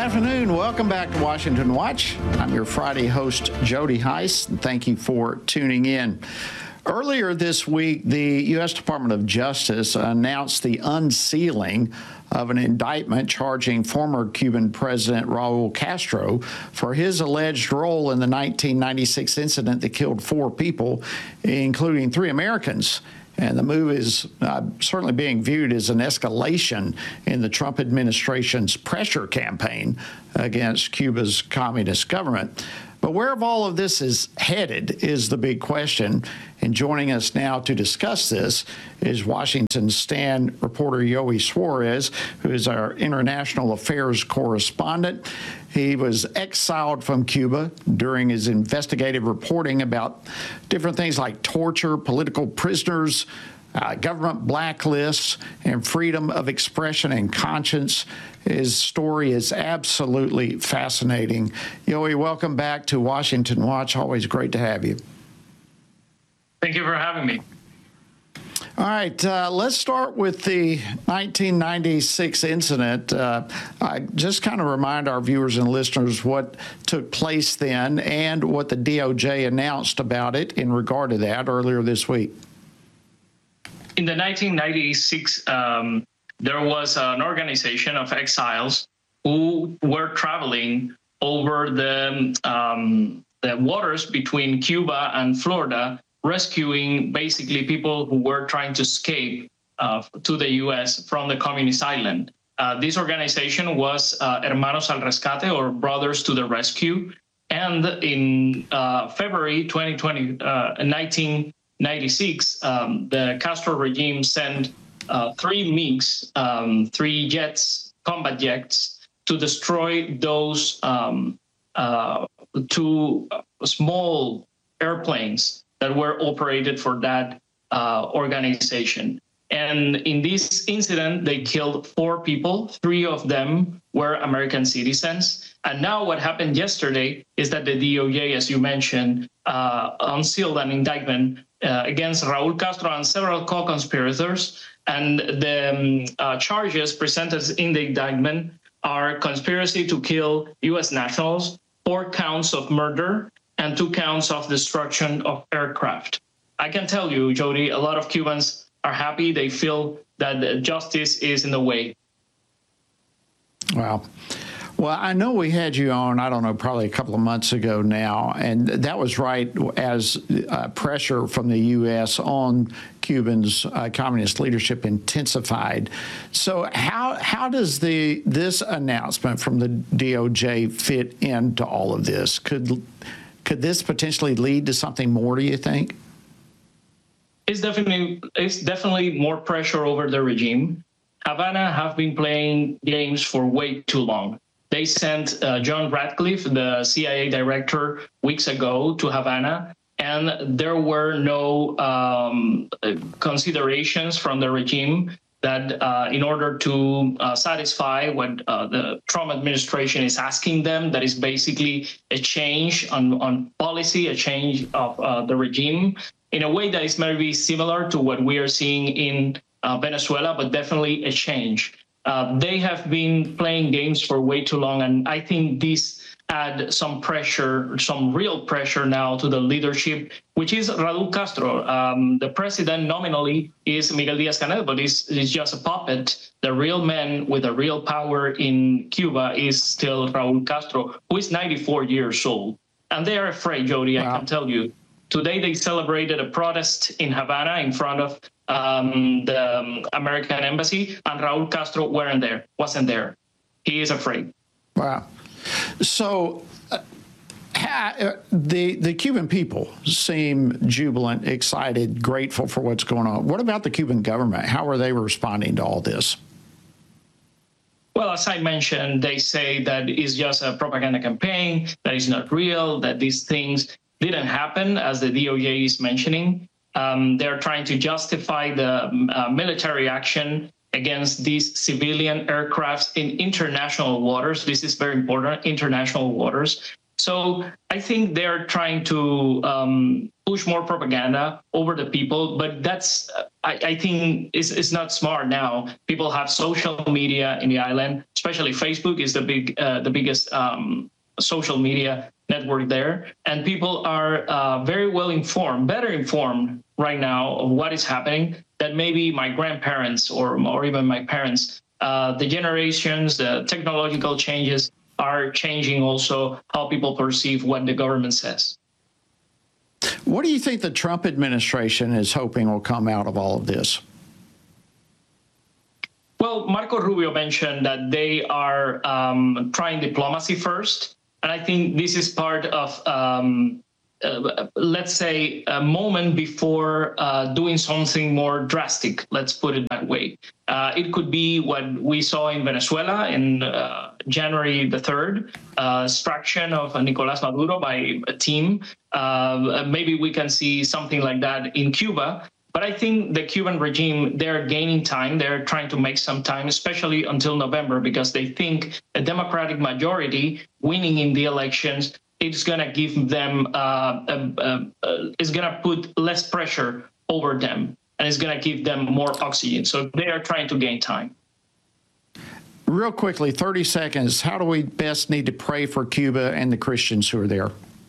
afternoon. Welcome back to Washington Watch. I'm your Friday host, Jody Heiss, and thank you for tuning in. Earlier this week, the U.S. Department of Justice announced the unsealing of an indictment charging former Cuban President Raul Castro for his alleged role in the 1996 incident that killed 4 people, including 3 Americans. And the move is certainly being viewed as an escalation in the Trump administration's pressure campaign against Cuba's communist government. But where all of this is headed is the big question. And joining us now to discuss this is Washington Stand reporter Yoey Suarez, who is our international affairs correspondent. He was exiled from Cuba during his investigative reporting about different things like torture, political prisoners, government blacklists, and freedom of expression and conscience. His story is absolutely fascinating. Yoey, welcome back to Washington Watch. Always great to have you. Thank you for having me. All right, let's start with the 1996 incident. Just kind of remind our viewers and listeners what took place then and what the DOJ announced about it in regard to that earlier this week. In the 1996, there was an organization of exiles who were traveling over the waters between Cuba and Florida, rescuing basically people who were trying to escape to the U.S. from the communist island. This organization was Hermanos al Rescate, or Brothers to the Rescue. And in February 1996, the Castro regime sent 3 MiGs, 3 jets, combat jets, to destroy those 2 small airplanes that were operated for that organization. And in this incident, they killed 4 people. 3 of them were American citizens. And now what happened yesterday is that the DOJ, as you mentioned, unsealed an indictment against Raul Castro and several co-conspirators. And the charges presented in the indictment are conspiracy to kill U.S. nationals, 4 counts of murder, and 2 counts of destruction of aircraft. I can tell you, Jody, a lot of Cubans are happy. They feel that justice is in the way. Wow. Well, I know we had you on, I don't know, probably a couple of months ago now, and that was right as pressure from the U.S. on Cuba's communist leadership intensified. So how does this announcement from the DOJ fit into all of this? Could this potentially lead to something more, do you think? It's definitely more pressure over the regime. Havana have been playing games for way too long. They sent John Ratcliffe, the CIA director, weeks ago to Havana, and there were no considerations from the regime that in order to satisfy what the Trump administration is asking them, that is basically a change on policy, a change of the regime, in a way that is maybe similar to what we are seeing in Venezuela, but definitely a change. They have been playing games for way too long, and I think this add some pressure, some real pressure now to the leadership, which is Raul Castro. The president nominally is Miguel Diaz-Canel, but is just a puppet. The real man with the real power in Cuba is still Raul Castro, who is 94 years old. And they are afraid, Jody, wow. I can tell you. Today they celebrated a protest in Havana in front of the American embassy, and Raul Castro wasn't there. He is afraid. Wow. So the Cuban people seem jubilant, excited, grateful for what's going on. What about the Cuban government? How are they responding to all this? Well, as I mentioned, they say that it's just a propaganda campaign, that is not real, that these things didn't happen, as the DOJ is mentioning. They're trying to justify the military action against these civilian aircrafts in international waters. This is very important, international waters. So I think they're trying to push more propaganda over the people. But that's, I think, is not smart now. People have social media in the island, especially Facebook is the biggest social media network there. And people are very well informed, better informed right now of what is happening than maybe my grandparents or even my parents. The generations, the technological changes are changing also how people perceive what the government says. What do you think the Trump administration is hoping will come out of all of this? Well, Marco Rubio mentioned that they are trying diplomacy first. And I think this is part of, let's say, a moment before doing something more drastic, let's put it that way. It could be what we saw in Venezuela in January the 3rd, extraction of Nicolás Maduro by a team. Maybe we can see something like that in Cuba. But I think the Cuban regime, they're gaining time. They're trying to make some time, especially until November, because they think a Democratic majority winning in the elections, it's going to give them, it's going to put less pressure over them, and it's going to give them more oxygen. So they are trying to gain time. Real quickly, 30 seconds, how do we best need to pray for Cuba and the Christians who are there?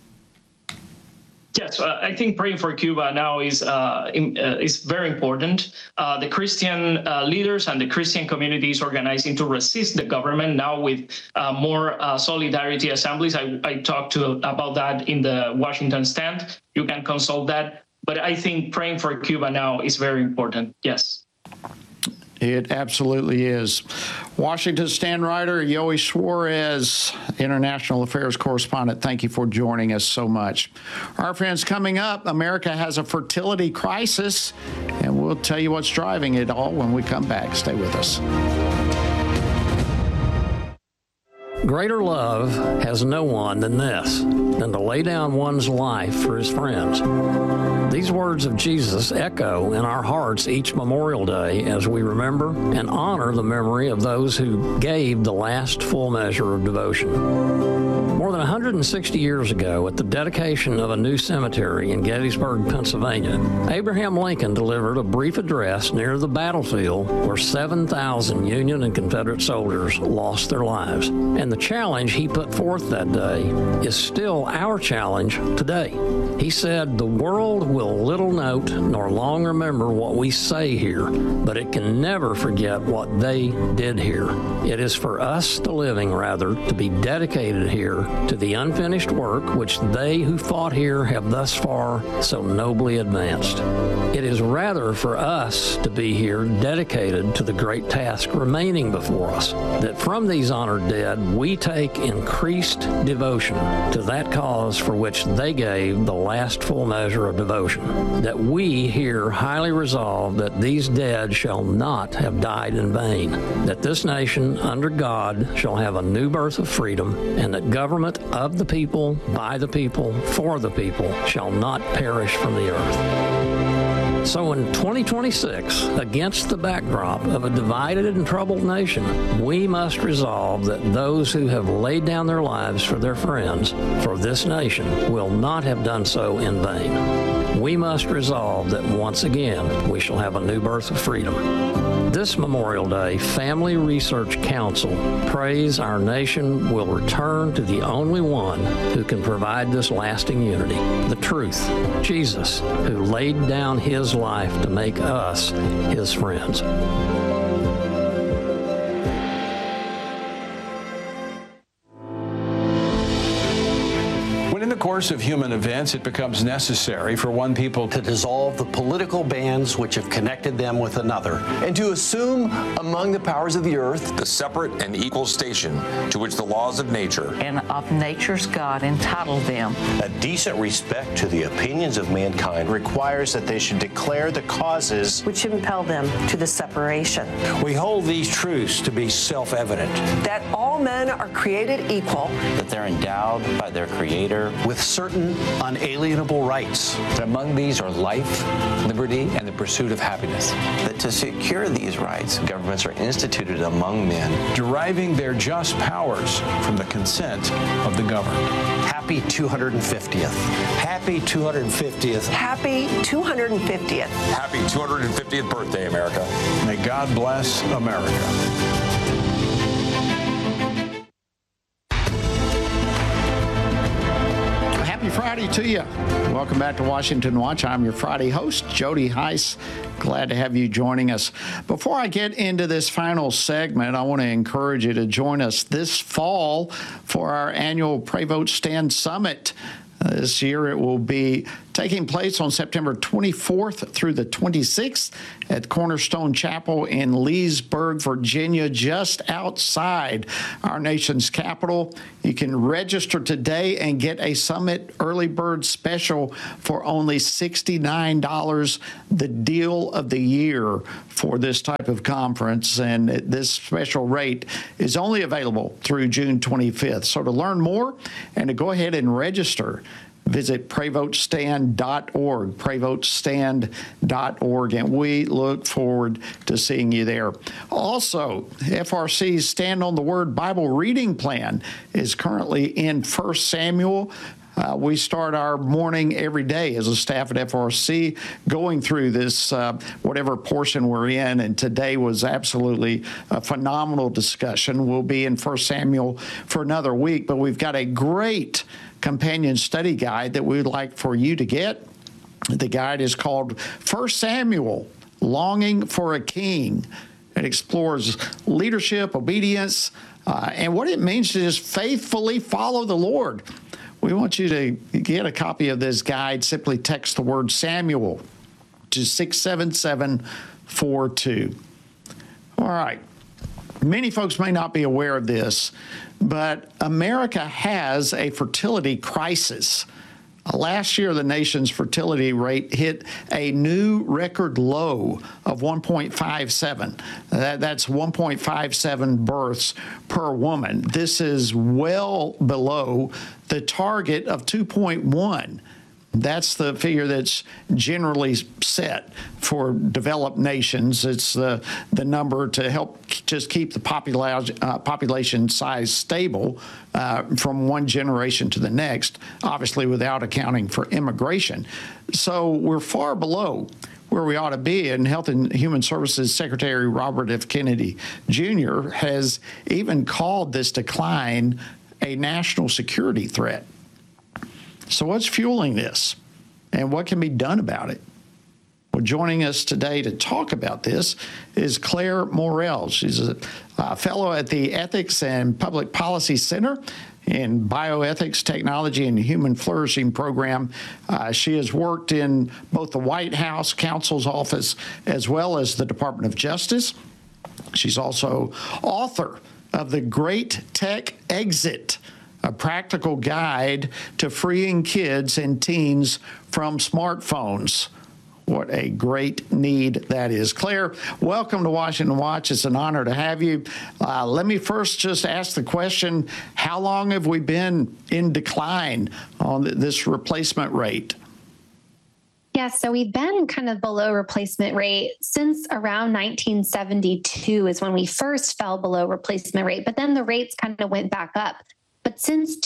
Yes, I think praying for Cuba now is very important. The Christian leaders and the Christian communities organizing to resist the government now with more solidarity assemblies. I talked about that in the Washington Stand. You can consult that. But I think praying for Cuba now is very important. Yes. It absolutely is. Washington Stand writer Yoey Suarez, international affairs correspondent, thank you for joining us so much. Our friends, coming up, America has a fertility crisis, and we'll tell you what's driving it all when we come back. Stay with us. Greater love has no one than this, than to lay down one's life for his friends. These words of Jesus echo in our hearts each Memorial Day as we remember and honor the memory of those who gave the last full measure of devotion. More than 160 years ago, at the dedication of a new cemetery in Gettysburg, Pennsylvania, Abraham Lincoln delivered a brief address near the battlefield where 7,000 Union and Confederate soldiers lost their lives. And the challenge he put forth that day is still our challenge today. He said, "The world will little note nor long remember what we say here, but it can never forget what they did here. It is for us, the living, rather, to be dedicated here to the unfinished work which they who fought here have thus far so nobly advanced. It is rather for us to be here dedicated to the great task remaining before us, that from these honored dead we take increased devotion to that cause for which they gave the last full measure of devotion, that we here highly resolve that these dead shall not have died in vain, that this nation under God shall have a new birth of freedom, and that government of the people, by the people, for the people shall not perish from the earth." So in 2026, against the backdrop of a divided and troubled nation, we must resolve that those who have laid down their lives for their friends, for this nation, will not have done so in vain. We must resolve that once again we shall have a new birth of freedom. This Memorial Day, Family Research Council prays our nation will return to the only one who can provide this lasting unity, the truth, Jesus, who laid down his life to make us his friends. In the course of human events, it becomes necessary for one people to dissolve the political bands which have connected them with another, and to assume among the powers of the earth the separate and equal station to which the laws of nature and of nature's God entitled them. A decent respect to the opinions of mankind requires that they should declare the causes which impel them to the separation. We hold these truths to be self-evident. That all men are created equal, that they're endowed by their Creator with with certain unalienable rights. Among these are life, liberty, and the pursuit of happiness. That to secure these rights, governments are instituted among men, deriving their just powers from the consent of the governed. Happy 250th. Happy 250th. Happy 250th. Happy 250th birthday, America. May God bless America. Happy Friday to you. Welcome back to Washington Watch. I'm your Friday host, Jody Heiss. Glad to have you joining us. Before I get into this final segment, I want to encourage you to join us this fall for our annual Pray Vote Stand Summit. This year it will be taking place on September 24th through the 26th at Cornerstone Chapel in Leesburg, Virginia, just outside our nation's capital. You can register today and get a Summit Early Bird Special for only $69, the deal of the year for this type of conference. And this special rate is only available through June 25th. So to learn more and to go ahead and register, visit PrayVoteStand.org, PrayVoteStand.org, and we look forward to seeing you there. Also, FRC's Stand on the Word Bible reading plan is currently in 1 Samuel. We start our morning every day as a staff at FRC going through this, whatever portion we're in, and today was absolutely a phenomenal discussion. We'll be in 1 Samuel for another week, but we've got a great companion study guide that we would like for you to get. The guide is called 1 Samuel, Longing for a King. It explores leadership, obedience, and what it means to just faithfully follow the Lord. We want you to get a copy of this guide. Simply text the word Samuel to 67742. All right. Many folks may not be aware of this, but America has a fertility crisis. Last year, the nation's fertility rate hit a new record low of 1.57. That's 1.57 births per woman. This is well below the target of 2.1. That's the figure that's generally set for developed nations. It's the number to help just keep the population size stable from one generation to the next, obviously without accounting for immigration. So we're far below where we ought to be, and Health and Human Services Secretary Robert F. Kennedy Jr. has even called this decline a national security threat. So what's fueling this, and what can be done about it? Well, joining us today to talk about this is Claire Morell. She's a fellow at the Ethics and Public Policy Center in Bioethics, Technology, and Human Flourishing program. She has worked in both the White House counsel's office as well as the Department of Justice. She's also author of The Great Tech Exit, a practical guide to freeing kids and teens from smartphones. What a great need that is. Claire, welcome to Washington Watch. It's an honor to have you. Let me first just ask the question, how long have we been in decline on this replacement rate? Yeah, so we've been kind of below replacement rate since around 1972 is when we first fell below replacement rate, but then the rates kind of went back up. But since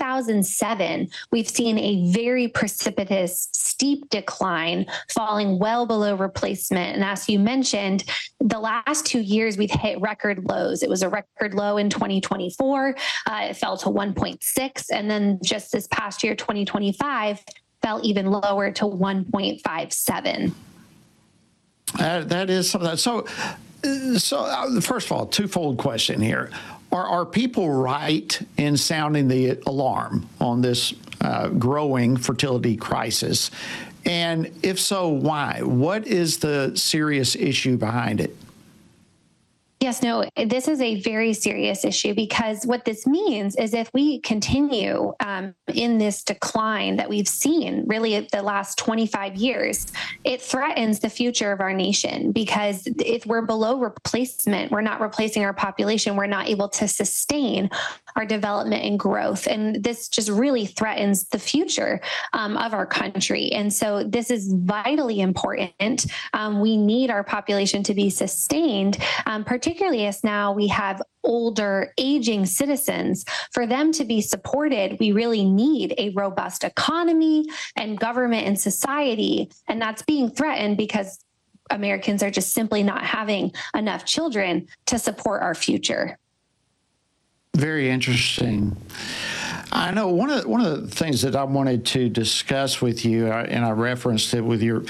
2007, we've seen a very precipitous, steep decline, falling well below replacement. And as you mentioned, the last 2 years, we've hit record lows. It was a record low in 2024. It fell to 1.6. And then just this past year, 2025, fell even lower to 1.57. That is something. So first of all, twofold question here. Are people right in sounding the alarm on this growing fertility crisis? And if so, why? What is the serious issue behind it? Yes, no, this is a very serious issue because what this means is if we continue in this decline that we've seen really the last 25 years, it threatens the future of our nation because if we're below replacement, we're not replacing our population, we're not able to sustain our development and growth. And this just really threatens the future of our country. And so this is vitally important. We need our population to be sustained, particularly as now we have older, aging citizens. For them to be supported, we really need a robust economy and government and society. And that's being threatened because Americans are just simply not having enough children to support our future. Very interesting. I know one of the things that I wanted to discuss with you, and I referenced it with your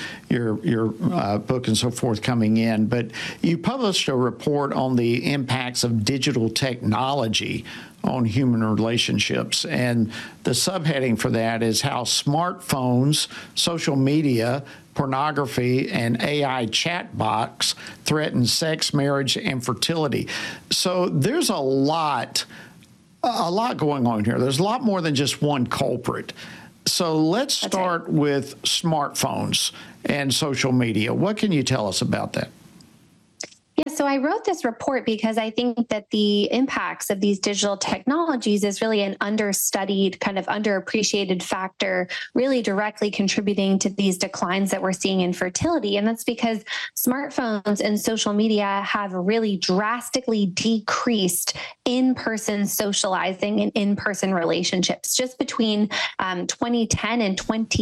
book and so forth coming in, but you published a report on the impacts of digital technology on human relationships. And the subheading for that is how smartphones, social media, pornography, and AI chatbots threaten sex, marriage, and fertility. So there's a lot going on here. There's a lot more than just one culprit. So let's start with smartphones and social media. What can you tell us about that? Yeah, so I wrote this report because I think that the impacts of these digital technologies is really an understudied, kind of underappreciated factor, really directly contributing to these declines that we're seeing in fertility. And that's because smartphones and social media have really drastically decreased in-person socializing and in-person relationships. Just between 2010 and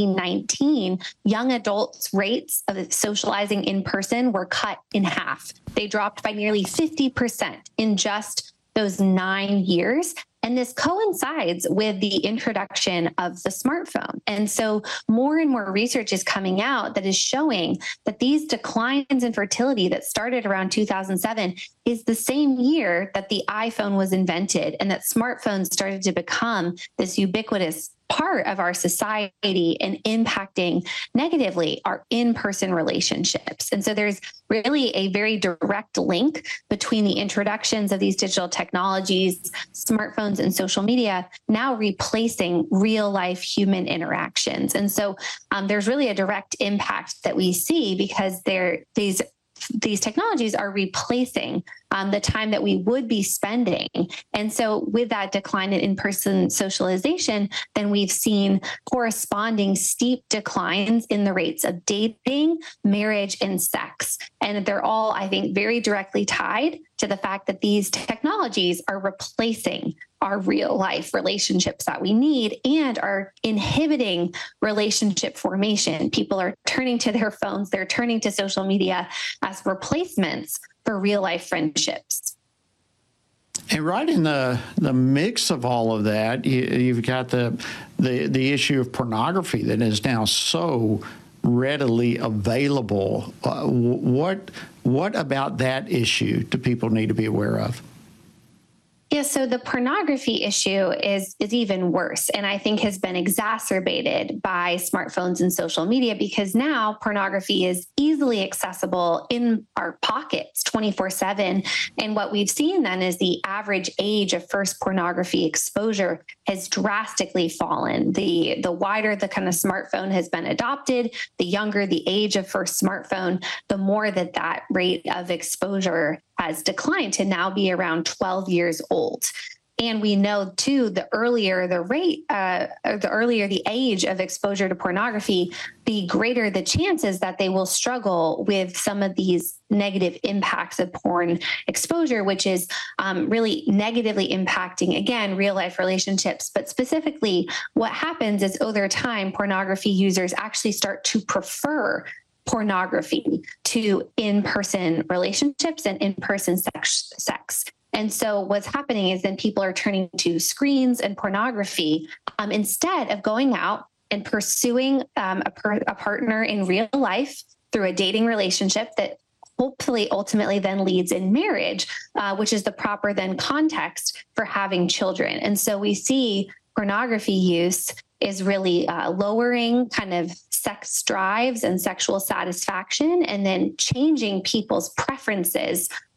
2019, young adults' rates of socializing in person were cut in half. They dropped by nearly 50% in just those 9 years. And this coincides with the introduction of the smartphone. And so more and more research is coming out that is showing that these declines in fertility that started around 2007 is the same year that the iPhone was invented and that smartphones started to become this ubiquitous part of our society and impacting negatively our in-person relationships. And so there's really a very direct link between the introductions of these digital technologies, smartphones, and social media now replacing real life human interactions. And so there's really a direct impact that we see because these technologies are replacing the time that we would be spending. And so with that decline in in-person socialization, then we've seen corresponding steep declines in the rates of dating, marriage, and sex. And they're all, I think, very directly tied to the fact that these technologies are replacing our real life relationships that we need and are inhibiting relationship formation. People are turning to their phones, they're turning to social media as replacements for real life friendships. And right in the mix of all of that, you've got the issue of pornography that is now so readily available. What about that issue do people need to be aware of? Yeah, so the pornography issue is even worse, and I think has been exacerbated by smartphones and social media because now pornography is easily accessible in our pockets 24/7. And what we've seen then is the average age of first pornography exposure has drastically fallen. The wider the kind of smartphone has been adopted, the younger the age of first smartphone, the more that rate of exposure has declined to now be around 12 years old. And we know too, the earlier the age of exposure to pornography, the greater the chances that they will struggle with some of these negative impacts of porn exposure, which is really negatively impacting, again, real life relationships. But specifically, what happens is over time, pornography users actually start to prefer pornography to in-person relationships and in-person sex. And so what's happening is then people are turning to screens and pornography instead of going out and pursuing a partner in real life through a dating relationship that hopefully ultimately then leads in marriage, which is the proper then context for having children. And so we see pornography use is really lowering kind of sex drives and sexual satisfaction, and then changing people's preferences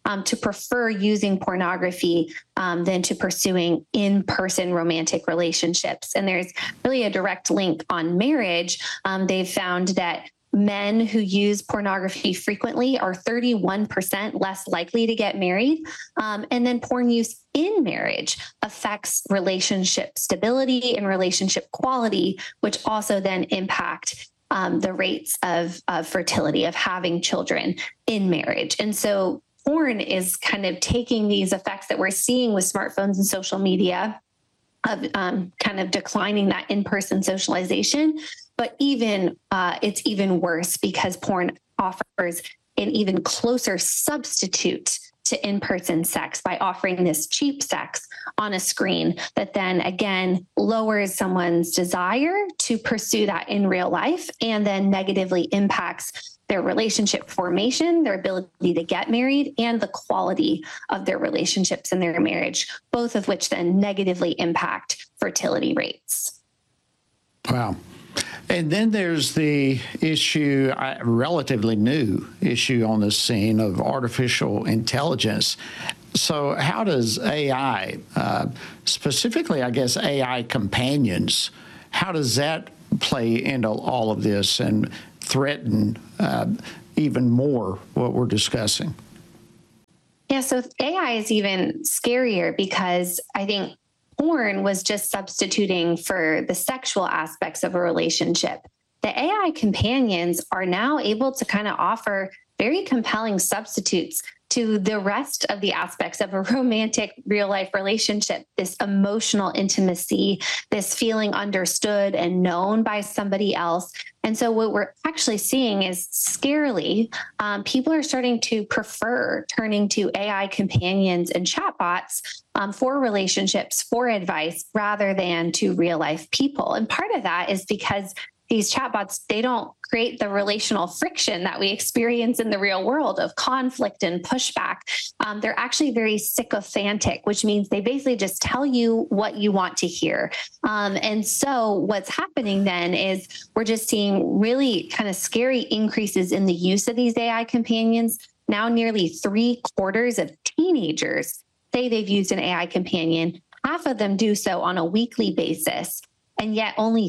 to prefer using pornography than to pursuing in-person romantic relationships. And there's really a direct link on marriage. They've found that men who use pornography frequently are 31% less likely to get married. And then porn use in marriage affects relationship stability and relationship quality, which also then impact the rates of fertility, of having children in marriage. And so porn is kind of taking these effects that we're seeing with smartphones and social media of kind of declining that in-person socialization. But it's even worse because porn offers an even closer substitute to in-person sex by offering this cheap sex on a screen that then again lowers someone's desire to pursue that in real life and then negatively impacts their relationship formation, their ability to get married, and the quality of their relationships and their marriage, both of which then negatively impact fertility rates. Wow. And then there's the issue, a relatively new issue on the scene of artificial intelligence. So how does AI, specifically, I guess, AI companions, how does that play into all of this and threaten even more what we're discussing? Yeah, so AI is even scarier because I think porn was just substituting for the sexual aspects of a relationship. The AI companions are now able to kind of offer very compelling substitutes to the rest of the aspects of a romantic real life relationship, this emotional intimacy, this feeling understood and known by somebody else. And so what we're actually seeing is scarily, people are starting to prefer turning to AI companions and chatbots for relationships, for advice, rather than to real life people. And part of that is because these chatbots, they don't create the relational friction that we experience in the real world of conflict and pushback. They're actually very sycophantic, which means they basically just tell you what you want to hear. And so what's happening then is we're just seeing really kind of scary increases in the use of these AI companions. Now nearly 3/4 of teenagers say they've used an AI companion. Half of them do so on a weekly basis. And yet only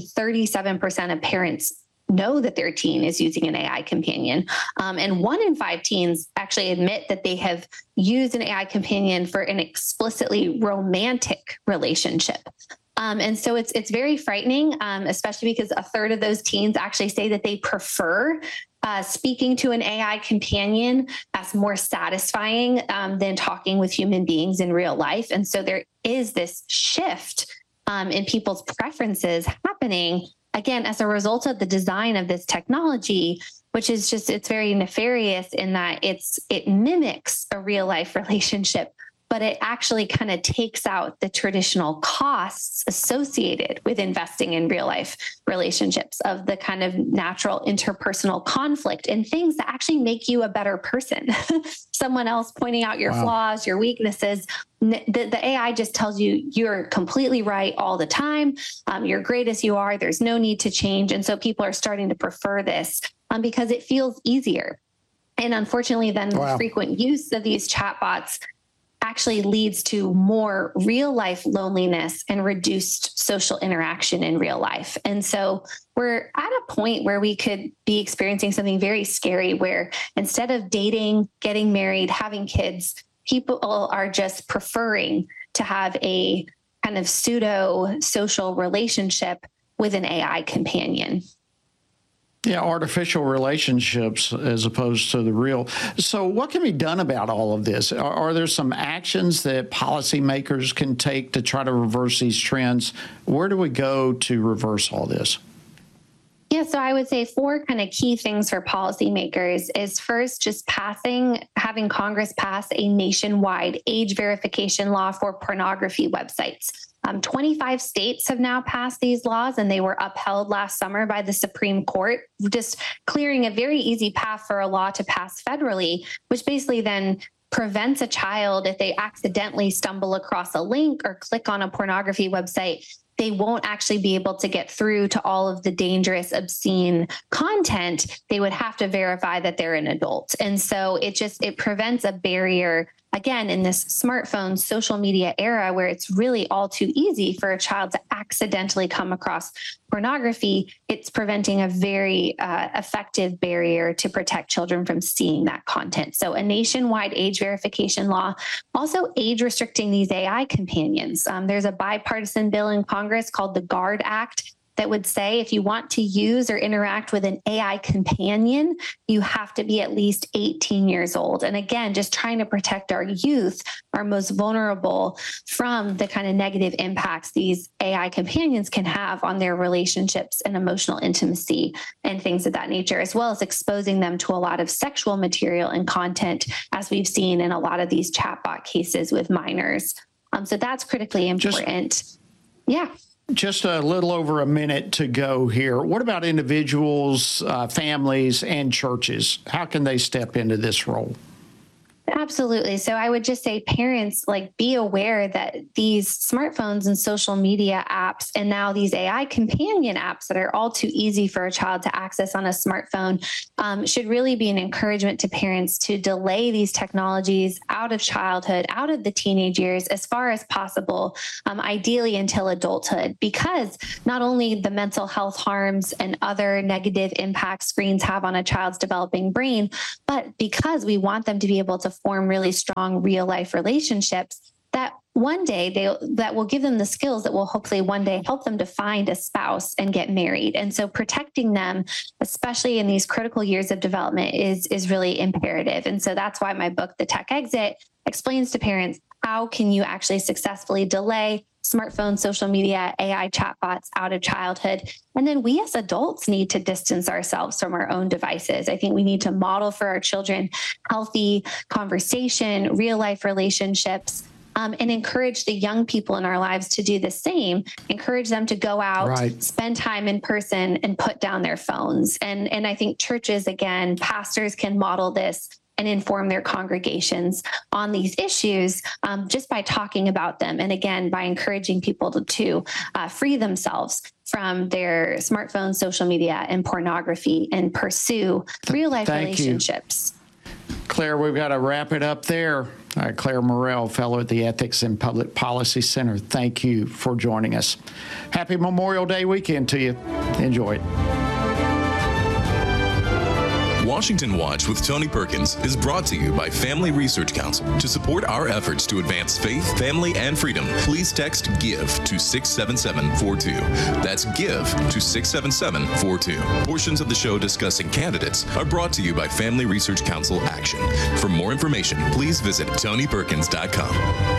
37% of parents know that their teen is using an AI companion. And 1 in 5 teens actually admit that they have used an AI companion for an explicitly romantic relationship. And so it's very frightening, especially because 1/3 of those teens actually say that they prefer speaking to an AI companion as more satisfying than talking with human beings in real life. And so there is this shift in people's preferences happening, again, as a result of the design of this technology, which is just, it's very nefarious in that it mimics a real life relationship, but it actually kind of takes out the traditional costs associated with investing in real life relationships, of the kind of natural interpersonal conflict and things that actually make you a better person. Someone else pointing out your flaws, your weaknesses. The AI just tells you you're completely right all the time. You're great as you are. There's no need to change. And so people are starting to prefer this because it feels easier. And unfortunately, then the frequent use of these chatbots actually leads to more real life loneliness and reduced social interaction in real life. And so we're at a point where we could be experiencing something very scary, where instead of dating, getting married, having kids, people are just preferring to have a kind of pseudo social relationship with an AI companion. Yeah, artificial relationships as opposed to the real. So what can be done about all of this? Are there some actions that policymakers can take to try to reverse these trends? Where do we go to reverse all this? Yeah, so I would say 4 kind of key things for policymakers is first, just having Congress pass a nationwide age verification law for pornography websites. 25 states have now passed these laws, and they were upheld last summer by the Supreme Court, just clearing a very easy path for a law to pass federally, which basically then prevents a child, if they accidentally stumble across a link or click on a pornography website, they won't actually be able to get through to all of the dangerous, obscene content. They would have to verify that they're an adult. And so it prevents a barrier, again, in this smartphone, social media era, where it's really all too easy for a child to accidentally come across pornography. It's preventing a very effective barrier to protect children from seeing that content. So a nationwide age verification law, also age restricting these AI companions. There's a bipartisan bill in Congress called the GUARD Act that would say if you want to use or interact with an AI companion, you have to be at least 18 years old. And again, just trying to protect our youth, our most vulnerable, from the kind of negative impacts these AI companions can have on their relationships and emotional intimacy and things of that nature, as well as exposing them to a lot of sexual material and content, as we've seen in a lot of these chatbot cases with minors. So that's critically important. Just a little over a minute to go here. What about individuals, families, and churches? How can they step into this role? Absolutely. So I would just say parents, be aware that these smartphones and social media apps, and now these AI companion apps that are all too easy for a child to access on a smartphone, should really be an encouragement to parents to delay these technologies out of childhood, out of the teenage years as far as possible, ideally until adulthood, because not only the mental health harms and other negative impacts screens have on a child's developing brain, but because we want them to be able to form really strong real life relationships that one day that will give them the skills that will hopefully one day help them to find a spouse and get married. And so protecting them, especially in these critical years of development, is really imperative. And so that's why my book, The Tech Exit, explains to parents how can you actually successfully delay smartphone, social media, AI chatbots out of childhood. And then we as adults need to distance ourselves from our own devices. I think we need to model for our children healthy conversation, real life relationships, and encourage the young people in our lives to do the same. Encourage them to go out, spend time in person, and put down their phones. And I think churches, again, pastors can model this and inform their congregations on these issues just by talking about them. And again, by encouraging people to free themselves from their smartphones, social media, and pornography, and pursue real life relationships. Claire, we've got to wrap it up there. All right, Claire Morrell, fellow at the Ethics and Public Policy Center. Thank you for joining us. Happy Memorial Day weekend to you. Enjoy it. Washington Watch with Tony Perkins is brought to you by Family Research Council. To support our efforts to advance faith, family, and freedom, please text GIVE to 67742. That's GIVE to 67742. Portions of the show discussing candidates are brought to you by Family Research Council Action. For more information, please visit TonyPerkins.com.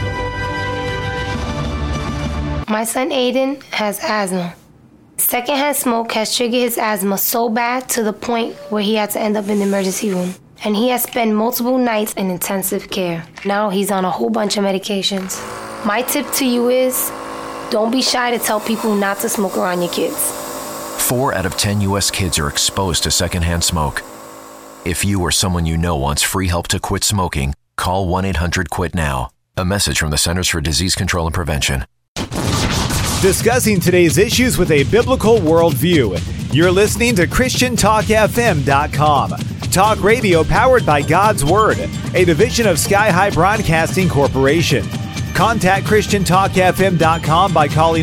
My son Aiden has asthma. Secondhand smoke has triggered his asthma so bad to the point where he had to end up in the emergency room. And he has spent multiple nights in intensive care. Now he's on a whole bunch of medications. My tip to you is, don't be shy to tell people not to smoke around your kids. 4 out of 10 U.S. kids are exposed to secondhand smoke. If you or someone you know wants free help to quit smoking, call 1-800-QUIT-NOW. A message from the Centers for Disease Control and Prevention. Discussing today's issues with a biblical worldview. You're listening to ChristianTalkFM.com. Talk radio powered by God's Word, a division of Sky High Broadcasting Corporation. Contact ChristianTalkFM.com by calling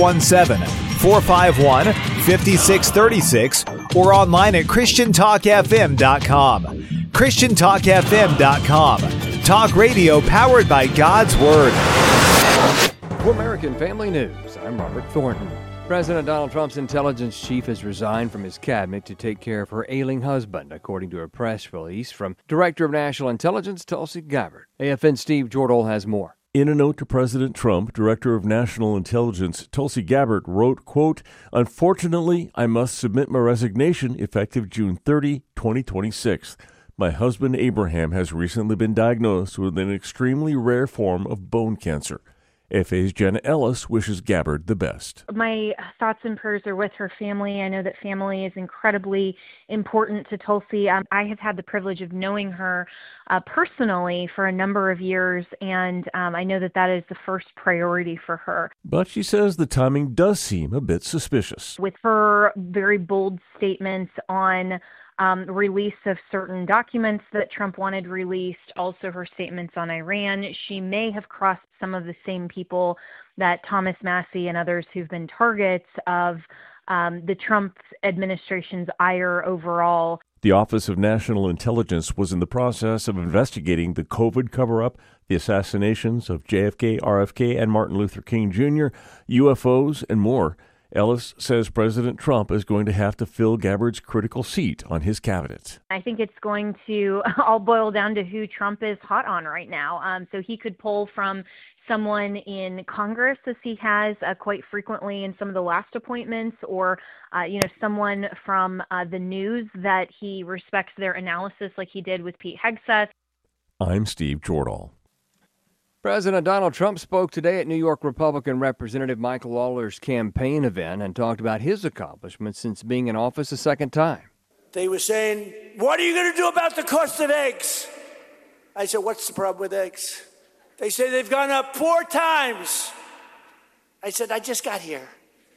417-451-5636 or online at ChristianTalkFM.com. ChristianTalkFM.com. Talk radio powered by God's Word. For American Family News, I'm Robert Thornton. President Donald Trump's intelligence chief has resigned from his cabinet to take care of her ailing husband, according to a press release from Director of National Intelligence Tulsi Gabbard. AFN Steve Jordal has more. In a note to President Trump, Director of National Intelligence Tulsi Gabbard wrote, quote, "Unfortunately, I must submit my resignation effective June 30, 2026. My husband Abraham has recently been diagnosed with an extremely rare form of bone cancer. FA's Jenna Ellis wishes Gabbard the best. My thoughts and prayers are with her family. I know that family is incredibly important to Tulsi. I have had the privilege of knowing her personally for a number of years, and I know that that is the first priority for her. But she says the timing does seem a bit suspicious. With her very bold statements on release of certain documents that Trump wanted released, also her statements on Iran, she may have crossed some of the same people that Thomas Massie and others who've been targets of the Trump administration's ire overall. The Office of National Intelligence was in the process of investigating the COVID cover-up, the assassinations of JFK, RFK, and Martin Luther King Jr., UFOs, and more. Ellis says President Trump is going to have to fill Gabbard's critical seat on his cabinet. I think it's going to all boil down to who Trump is hot on right now. So he could pull from someone in Congress, as he has quite frequently in some of the last appointments, or someone from the news that he respects their analysis, like he did with Pete Hegseth. I'm Steve Jordahl. President Donald Trump spoke today at New York Republican Representative Michael Lawler's campaign event and talked about his accomplishments since being in office a second time. They were saying, "What are you going to do about the cost of eggs?" I said, "What's the problem with eggs?" They say they've gone up 4 times. I said, "I just got here."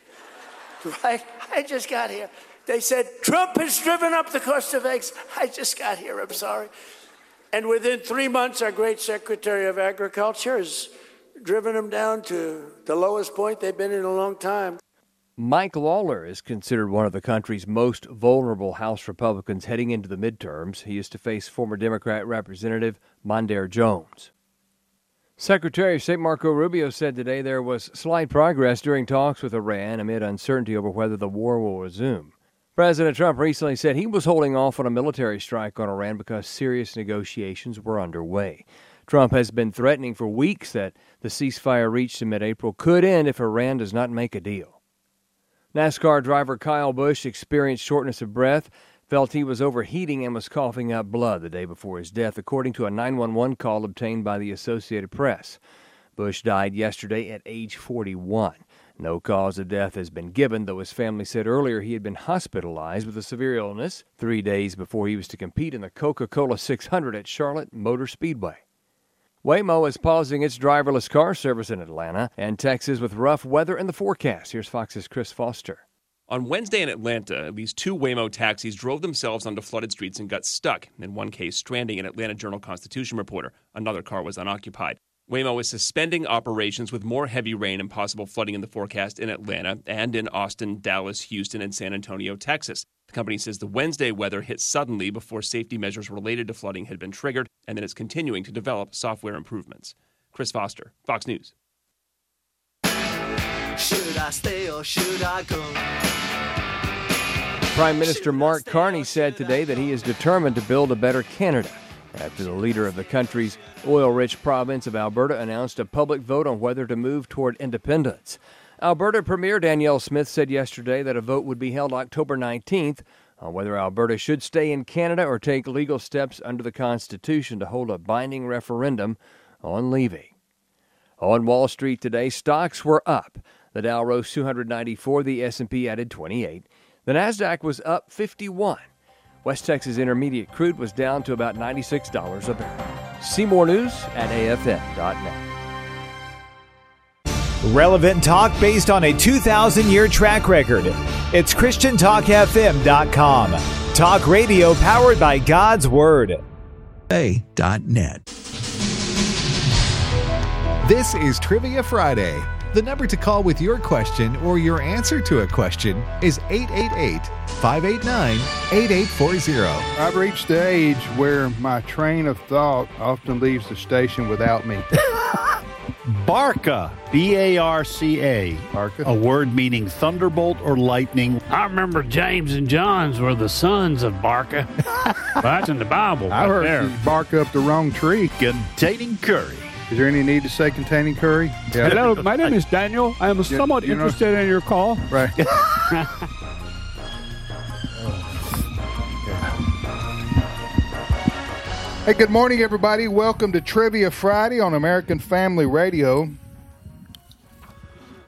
Right? I just got here. They said, "Trump has driven up the cost of eggs." I just got here. I'm sorry. And within 3 months, our great Secretary of Agriculture has driven them down to the lowest point they've been in a long time. Mike Lawler is considered one of the country's most vulnerable House Republicans heading into the midterms. He is to face former Democrat Representative Mondaire Jones. Secretary of State Marco Rubio said today there was slight progress during talks with Iran amid uncertainty over whether the war will resume. President Trump recently said he was holding off on a military strike on Iran because serious negotiations were underway. Trump has been threatening for weeks that the ceasefire reached in mid-April could end if Iran does not make a deal. NASCAR driver Kyle Busch experienced shortness of breath, felt he was overheating, and was coughing up blood the day before his death, according to a 911 call obtained by the Associated Press. Busch died yesterday at age 41. No cause of death has been given, though his family said earlier he had been hospitalized with a severe illness 3 days before he was to compete in the Coca-Cola 600 at Charlotte Motor Speedway. Waymo is pausing its driverless car service in Atlanta and Texas with rough weather in the forecast. Here's Fox's Chris Foster. On Wednesday in Atlanta, at least 2 Waymo taxis drove themselves onto flooded streets and got stuck. In one case, stranding an Atlanta Journal-Constitution reporter. Another car was unoccupied. Waymo is suspending operations with more heavy rain and possible flooding in the forecast in Atlanta and in Austin, Dallas, Houston, and San Antonio, Texas. The company says the Wednesday weather hit suddenly before safety measures related to flooding had been triggered, and that it's continuing to develop software improvements. Chris Foster, Fox News. Should I stay or should I go? Prime Minister Mark Carney said today that he is determined to build a better Canada after the leader of the country's oil-rich province of Alberta announced a public vote on whether to move toward independence. Alberta Premier Danielle Smith said yesterday that a vote would be held October 19th on whether Alberta should stay in Canada or take legal steps under the Constitution to hold a binding referendum on leaving. On Wall Street today, stocks were up. The Dow rose 294, the S&P added 28. The Nasdaq was up 51. West Texas Intermediate crude was down to about $96 a barrel. See more news at afn.net. Relevant talk based on a 2,000-year track record. It's ChristianTalkFM.com. Talk radio powered by God's Word. A.net. This is Trivia Friday. The number to call with your question or your answer to a question is 888-589-8840. I've reached the age where my train of thought often leaves the station without me. Barca, B-A-R-C-A, Barca. A word meaning thunderbolt or lightning. I remember James and John's were the sons of Barca. That's in the Bible. I heard there. you bark up the wrong tree. Containing curry. Is there any need to say containing curry? Yeah. Hello, my name is Daniel. I am somewhat interested in your call. Right. Hey, good morning, everybody. Welcome to Trivia Friday on American Family Radio.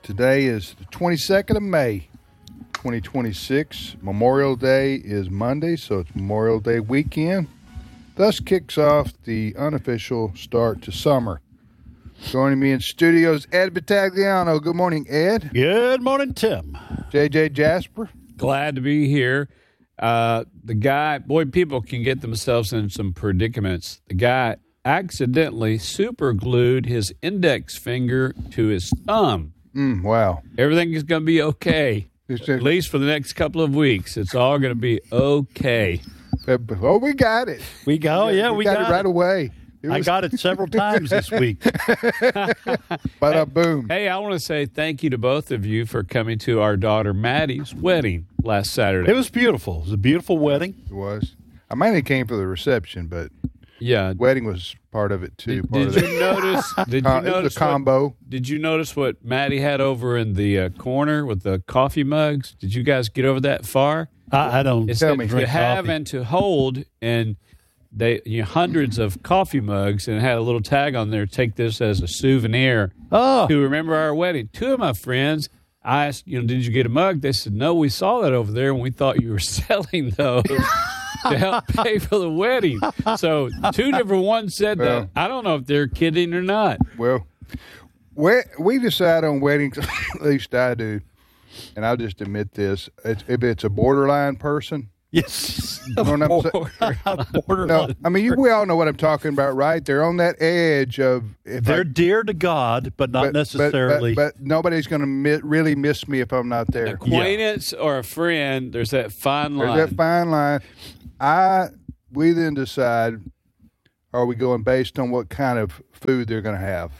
Today is the 22nd of May, 2026. Memorial Day is Monday, so it's Memorial Day weekend. Thus kicks off the unofficial start to summer. Joining me in studios, Ed Battagliano. Good morning, Ed. Good morning, Tim. JJ Jasper. Glad to be here. The guy, boy, people can get themselves in some predicaments. The guy accidentally super glued his index finger to his thumb. Wow. Everything is going to be okay. At least for the next couple of weeks. It's all going to be okay. Oh, we got it. We got it right away. I got it several times this week. Bada boom. Hey, I want to say thank you to both of you for coming to our daughter Maddie's wedding last Saturday. It was beautiful. It was a beautiful wedding. It was. I mainly came for the reception, but yeah, wedding was part of it too. Did you notice? Did you notice the combo? Did you notice what Maddie had over in the corner with the coffee mugs? Did you guys get over that far? I don't. It's Tell me. to have and to hold, and they hundreds of coffee mugs, and it had a little tag on there. Take this as a souvenir to remember our wedding. Two of my friends, I asked, did you get a mug? They said, no, we saw that over there, and we thought you were selling those to help pay for the wedding. So two different ones said that. I don't know if they're kidding or not. Well, we decide on weddings, at least I do, and I'll just admit this: if it's a borderline person. Yes. You know what I'm saying? No, I mean, we all know what I'm talking about, right? They're on that edge of... They're dear to God, but not necessarily... But nobody's going to really miss me if I'm not there. An acquaintance or a friend, there's that fine line. There's that fine line. We then decide, are we going based on what kind of food they're going to have?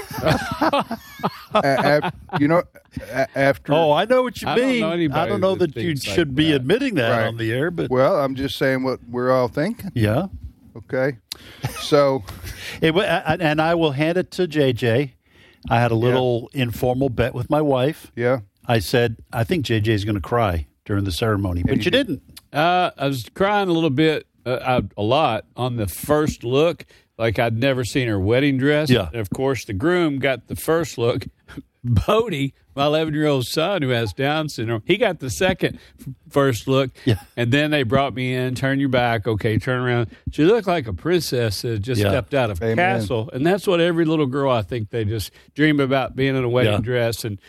After. Oh, I know what you mean. I don't know that you should be admitting that on the air, but I'm just saying what we're all thinking. Yeah. Okay. So, and I will hand it to JJ. I had a little informal bet with my wife. Yeah. I said, I think JJ is going to cry during the ceremony, but you didn't. I was crying a little bit, a lot on the first look. Like I'd never seen her wedding dress. Yeah. And of course, the groom got the first look. Bodie, my 11-year-old son who has Down syndrome, he got the second first look. Yeah. And then they brought me in, turn your back, okay, turn around. She looked like a princess that just stepped out of a castle. And that's what every little girl, I think, they just dream about, being in a wedding dress and,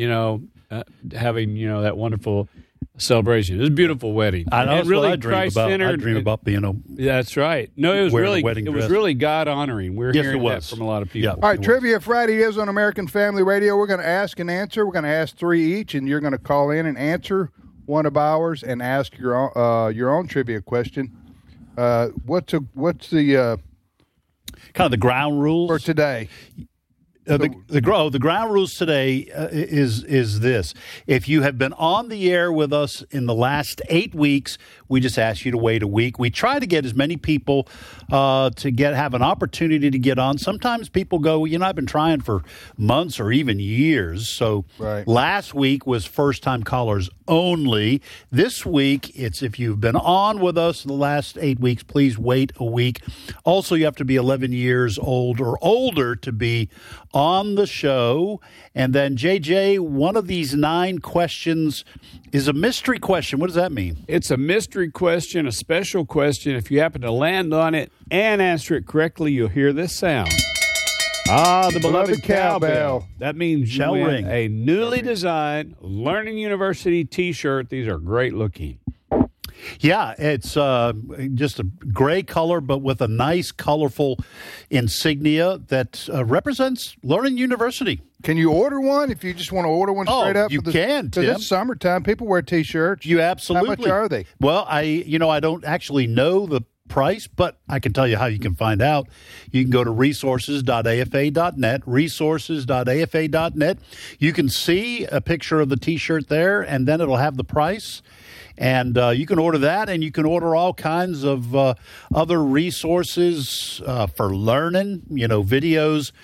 having, that wonderful celebration. It was a beautiful wedding. I know, and really what I dream about. I dream about being a... That's right. No, it was really God honoring. We're hearing that from a lot of people. Yeah. All right, Trivia Friday is on American Family Radio. We're going to ask and answer. We're going to ask 3 each, and you're going to call in and answer one of ours and ask your own trivia question. What's the kind of the ground rules for today? The ground rules today is this. If you have been on the air with us in the last 8 weeks, we just ask you to wait a week. We try to get as many people to have an opportunity to get on. Sometimes people go, I've been trying for months or even years. So last week was first-time callers only. This week, it's if you've been on with us in the last 8 weeks, please wait a week. Also, you have to be 11 years old or older to be on the show. And then, JJ, one of these 9 questions is a mystery question. What does that mean? It's a mystery question, a special question. If you happen to land on it and answer it correctly, you'll hear this sound. The beloved cowbell. That means you win a newly designed Learning University T-shirt. These are great looking. Yeah, it's just a gray color, but with a nice, colorful insignia that represents Learning University. Can you order one if you just want to order one straight up? You can, Tim. It's summertime. People wear T-shirts. You absolutely. How much are they? Well, I don't actually know the price, but I can tell you how you can find out. You can go to resources.afa.net, resources.afa.net. You can see a picture of the T-shirt there, and then it'll have the price. And you can order that, and you can order all kinds of other resources for learning, videos,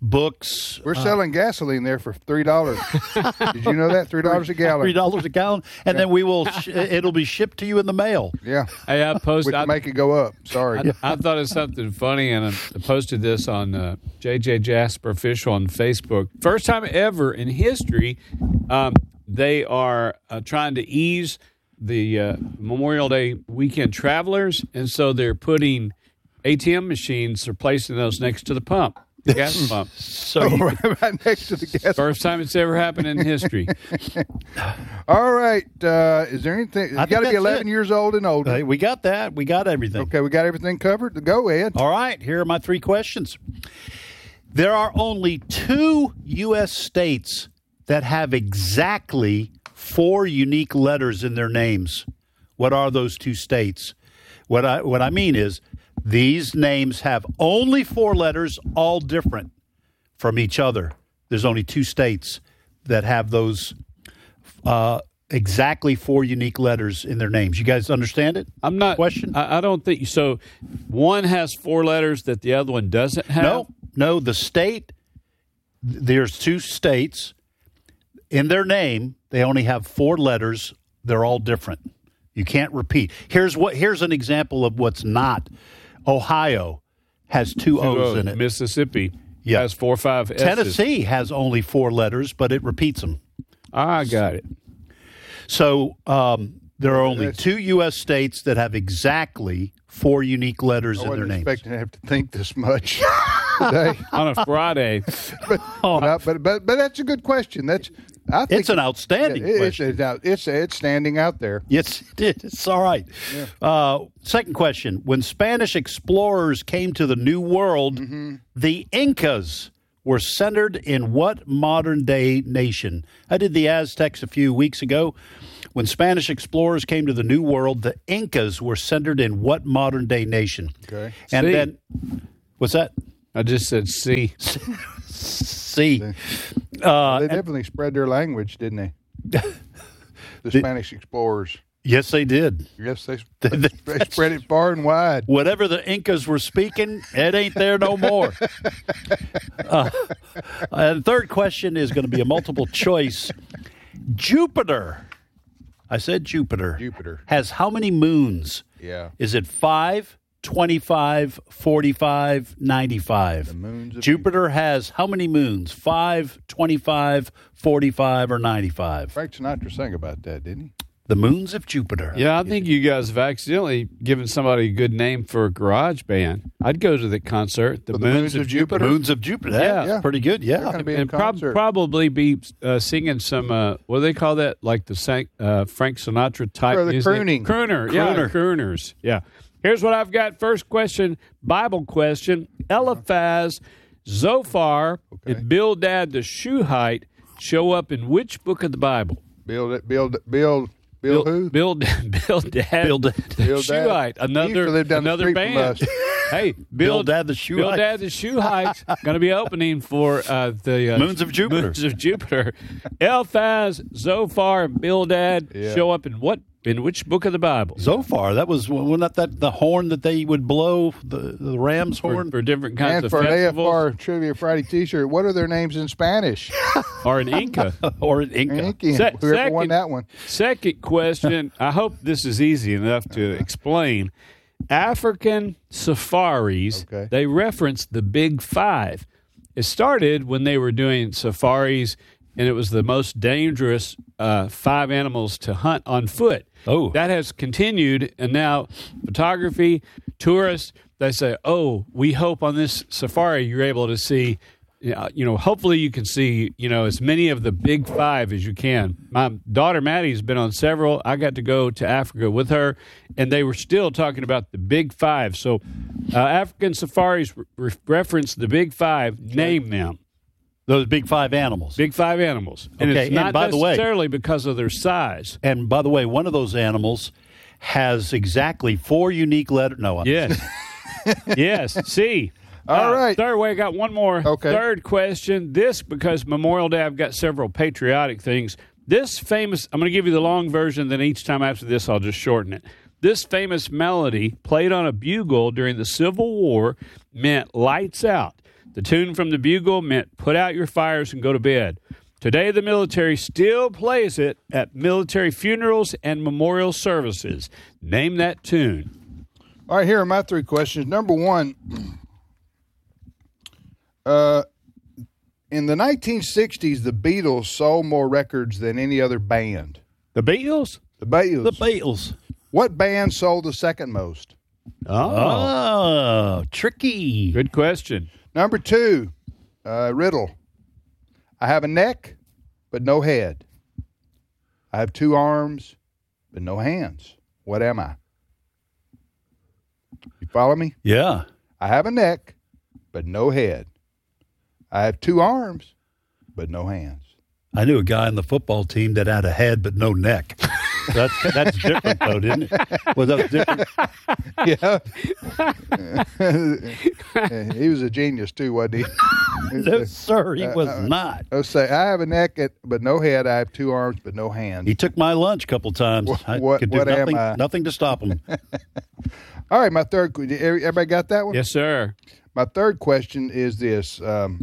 books. We're selling gasoline there for $3. Did you know that? $3 a gallon. $3 a gallon, and then we will. It'll be shipped to you in the mail. Yeah. Hey, I posted. Which make it go up. Sorry. I thought of something funny, and I posted this on JJ Jasper Official on Facebook. First time ever in history, they are trying to ease the Memorial Day weekend travelers, and so they're putting ATM machines, they're placing those next to the pump. The gas pump. So right next to the gas. First time it's ever happened in history. All right. Is there anything? You got to be 11 years old and older. We got that. We got everything. Okay, we got everything covered. Go ahead. All right. Here are my 3 questions. There are only 2 U.S. states that have exactly 4 unique letters in their names. What are those 2 states? What I mean is, these names have only 4 letters, all different from each other. There's only 2 states that have those exactly 4 unique letters in their names. You guys understand it? I'm not. Question? I don't think so. One has 4 letters that the other one doesn't have? No. The state, there's 2 states. In their name, they only have 4 letters. They're all different. You can't repeat. Here's an example of what's not. Ohio has 2 O's in it. Mississippi has 4 or 5 S's. Tennessee has only 4 letters, but it repeats them. I got it. So there are only 2 U.S. states that have exactly 4 unique letters in their names. I wasn't expecting to have to think this much today. On a Friday. but that's a good question. I think it's an outstanding question. It's standing out there. Yes, it is. It's all right. Yeah. Second question. When Spanish explorers came to the New World, the Incas were centered in what modern-day nation? I did the Aztecs a few weeks ago. When Spanish explorers came to the New World, the Incas were centered in what modern-day nation? Okay. And C. then, what's that? I just said C. C. They definitely spread their language, didn't they? The Spanish explorers. Yes, they did. Yes, they spread it far and wide. Whatever the Incas were speaking, it ain't there no more. And third question is going to be a multiple choice. Jupiter. I said Jupiter. Jupiter. Has how many moons? Yeah. Is it 5, 25, 45, 95? The moons of Jupiter has how many moons? 5, 25, 45, or 95? Frank Sinatra sang about that, didn't he? The moons of Jupiter. Yeah, I think you guys have accidentally given somebody a good name for a garage band. I'd go to the concert. The Moons of Jupiter. Moons of Jupiter. Yeah. Pretty good. Yeah. And probably be singing some, what do they call that? Like the Frank Sinatra type the music? crooning. Crooner. Yeah, crooners. Yeah. Here's what I've got. First question, Bible question. Eliphaz, Zophar, and Bildad the Shuhite show up in which book of the Bible? Bill who? Bildad the Shuhite. Another band. Hey, Bildad the Shuhite. Bildad the Shuhite's going to be opening for the Moons of Jupiter. Moons of Jupiter. Eliphaz, Zophar, and Bildad show up in what? In which book of the Bible? Zophar. That was wasn't that the horn that they would blow, the ram's horn for different kinds and of for festivals. an AFR Trivia Friday T-shirt. What are their names in Spanish? Or an Inca. Or an Inca. Whoever won that one. Second question. I hope this is easy enough to explain. African safaris, they reference the Big Five. It started when they were doing safaris, and it was the most dangerous 5 animals to hunt on foot. Oh. That has continued, and now photography, tourists, they say, we hope on this safari you're able to see, hopefully you can see, as many of the Big Five as you can. My daughter Maddie's been on several. I got to go to Africa with her, and they were still talking about the Big Five. So African safaris reference the Big Five, name them. Those Big Five animals. Big Five animals. And it's not necessarily because of their size. And by the way, one of those animals has exactly 4 unique letters. No. Yes. Yes. C. All right. Third way, I got one more. Okay. Third question. This, because Memorial Day, I've got several patriotic things. This famous, I'm going to give you the long version, then each time after this, I'll just shorten it. This famous melody, played on a bugle during the Civil War, meant lights out. The tune from the bugle meant put out your fires and go to bed. Today, the military still plays it at military funerals and memorial services. Name that tune. All right, here are my 3 questions. Number 1, in the 1960s, the Beatles sold more records than any other band. The Beatles? The Beatles. The Beatles. What band sold the second most? Oh, tricky. Good question. Number 2, riddle. I have a neck, but no head. I have 2 arms, but no hands. What am I? You follow me? Yeah. I have a neck, but no head. I have 2 arms, but no hands. I knew a guy on the football team that had a head but no neck. That's different, though, didn't it? Was that different? Yeah. He was a genius, too, wasn't he? No, sir, he was not. Let's say, I have a neck but no head. I have 2 arms but no hands. He took my lunch a couple times. What nothing, am I? Nothing to stop him. All right, my third. Everybody got that one? Yes, sir. My third question is this.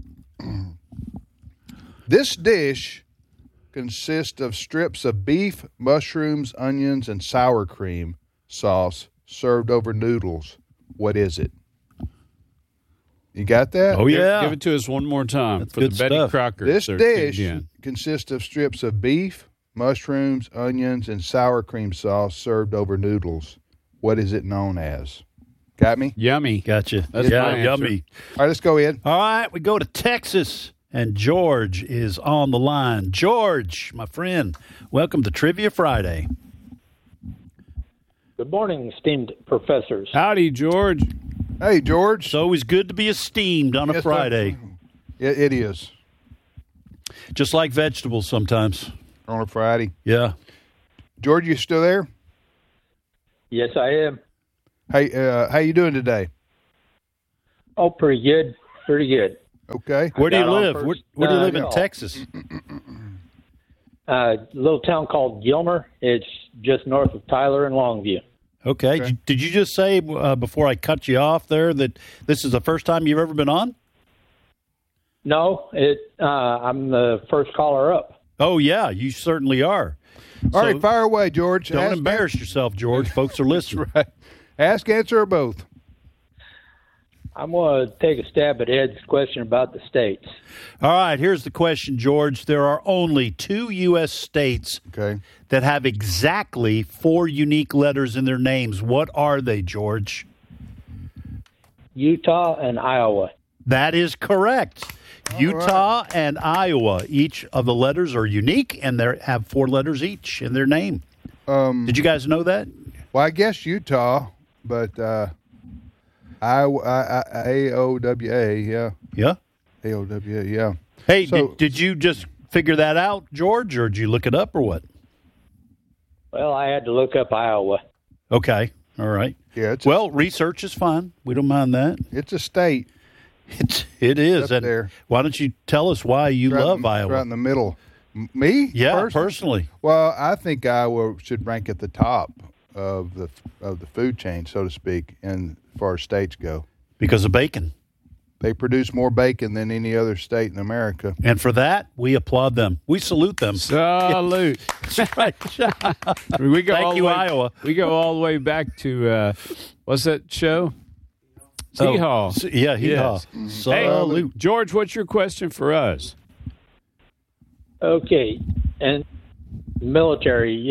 This dish consists of strips of beef, mushrooms, onions, and sour cream sauce served over noodles. What is it? You got that? Oh, yeah. Give it to us one more time. That's for the good Betty stuff. Crocker. This dish consists of strips of beef, mushrooms, onions, and sour cream sauce served over noodles. What is it known as? Got me? Yummy. Gotcha. That's yeah, my answer. yummy. All right, let's go in. All right, we go to Texas, and George is on the line. George, my friend, welcome to Trivia Friday. Good morning, esteemed professors. Howdy, George. Hey, George. It's always good to be esteemed on a Friday. It is. Just like vegetables sometimes. On a Friday. Yeah. George, you still there? Yes, I am. Hey, how you doing today? Oh, pretty good. Pretty good. Okay. Where do you got on live? first, Where do you live in call. Texas? A little town called Gilmer. It's just north of Tyler and Longview. Okay. Did you just say before I cut you off there that this is the first time you've ever been on? No, I'm the first caller up. Oh, yeah, you certainly are. All right, fire away, George. Don't embarrass yourself, George. Folks are listening. Right. Ask, answer, or both. I'm going to take a stab at Ed's question about the states. All right, here's the question, George. There are only 2 U.S. states that have exactly 4 unique letters in their names. What are they, George? Utah and Iowa. That is correct. Utah and Iowa. Each of the letters are unique, and they have 4 letters each in their name. Did you guys know that? Well, I guess Utah, but AOWA, yeah. Yeah? AOWA, yeah. Hey, did you just figure that out, George, or did you look it up or what? Well, I had to look up Iowa. Okay. All right. Yeah. Research is fine. We don't mind that. It's a state. It is. Up And there. why don't you tell us why you love Iowa? Right in the middle. Me? Yeah, personally. Well, I think Iowa should rank at the top of the food chain, so to speak, and as far as states go. Because of bacon. They produce more bacon than any other state in America. And for that, we applaud them. We salute them. Salute. That's right. We go Thank all you, the way, Iowa. We go all the way back to, what's that show? Hee Haw. Yeah, Hee Haw. Yes. Hey, George, what's your question for us? Okay. And military,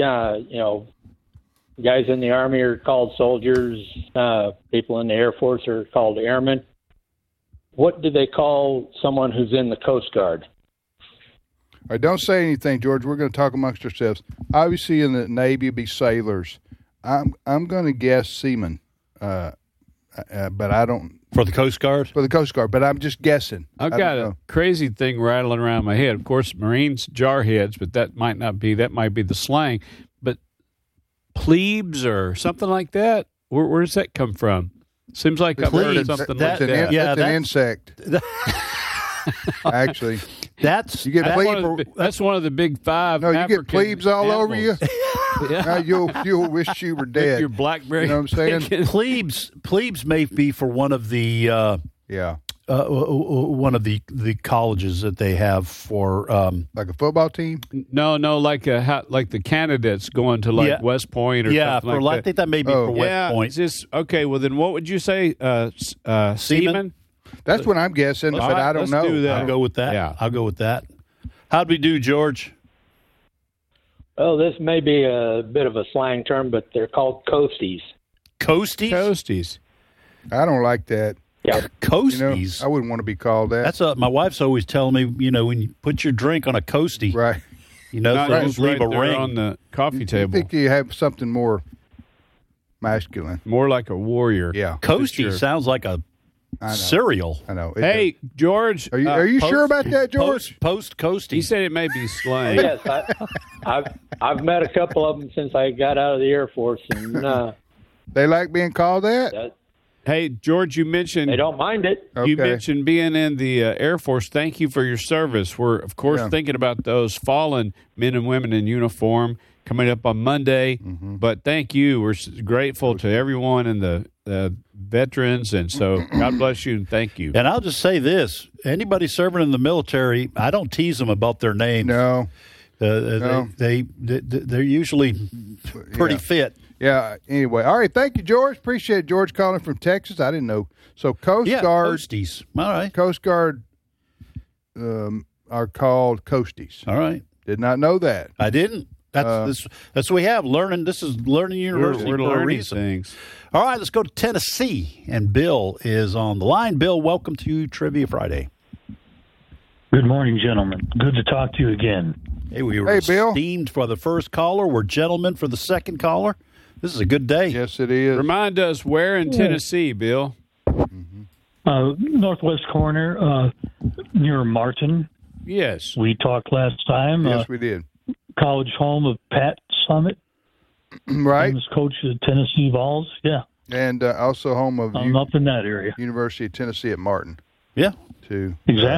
guys in the Army are called soldiers. People in the Air Force are called airmen. What do they call someone who's in the Coast Guard? All right, don't say anything, George. We're going to talk amongst ourselves. Obviously, in the Navy, it'd be sailors. I'm going to guess seamen, but I don't. For the Coast Guard? For the Coast Guard, but I'm just guessing. I've got a crazy thing rattling around my head. Of course, Marines, jarheads, but that might not be. That might be the slang. But plebes or something like that? Where does that come from? Seems like I've heard of something like that. That's an insect. Actually, you get that's one of the big 5. No, you African get plebes all over you. Yeah. You'll wish you were dead. Your blackberry. You know what I'm saying? Plebes may be for one of the one of the colleges that they have for like a football team? No, like the candidates going to West Point or something like that. I think that may be for West Point. Okay, well then what would you say, Seaman? That's what I'm guessing, but I don't know. Do that. I'll go with that. Yeah. I'll go with that. How'd we do, George? Oh, this may be a bit of a slang term, but they're called coasties. Coasties? Coasties. I don't like that. Yeah. Coasties? I wouldn't want to be called that. That's my wife's always telling me, when you put your drink on a coastie. Right. Just leave a ring on the coffee table. I think you have something more masculine. More like a warrior. Yeah. Coastie sounds like a cereal. I know. Hey, George. Are you sure about that, George? Post coastie. He said it may be slang. Yes, I've met a couple of them since I got out of the Air Force, and they like being called that. Hey, George, you mentioned they don't mind it. You mentioned being in the Air Force. Thank you for your service. We're of course thinking about those fallen men and women in uniform coming up on Monday. Mm-hmm. But thank you. We're grateful to everyone and the veterans, and so God bless you and thank you. And I'll just say this: anybody serving in the military, I don't tease them about their names. No, they're usually pretty fit. Yeah. Anyway, all right. Thank you, George. Appreciate George calling from Texas. I didn't know. So Coast Guard, coasties. All right. Coast Guard are called coasties. All right. Did not know that. I didn't. That's what we have. Learning. This is Learning University. We're for learning a reason. things. All right. Let's go to Tennessee, and Bill is on the line. Bill, welcome to Trivia Friday. Good morning, gentlemen. Good to talk to you again. Hey, we were esteemed for the first caller. We're gentlemen for the second caller. This is a good day. Yes, it is. Remind us where in Tennessee, Bill? Northwest corner, near Martin. Yes. We talked last time. Yes, we did. College home of Pat Summit. Right. Famous coach of the Tennessee Vols. Yeah. And also home of up in that area. University of Tennessee at Martin. Yeah. Too. Exactly.